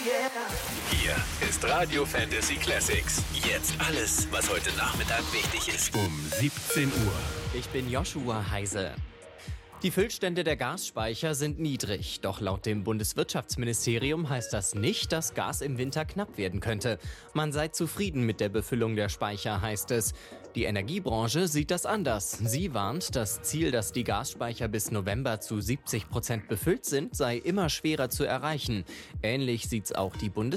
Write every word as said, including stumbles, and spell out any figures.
Hier ist Radio Fantasy Classics. Jetzt alles, was heute Nachmittag wichtig ist. Um siebzehn Uhr. Ich bin Joshua Heise. Die Füllstände der Gasspeicher sind niedrig, doch laut dem Bundeswirtschaftsministerium heißt das nicht, dass Gas im Winter knapp werden könnte. Man sei zufrieden mit der Befüllung der Speicher, heißt es. Die Energiebranche sieht das anders. Sie warnt, das Ziel, dass die Gasspeicher bis November zu siebzig Prozent befüllt sind, sei immer schwerer zu erreichen. Ähnlich sieht's auch die Bundes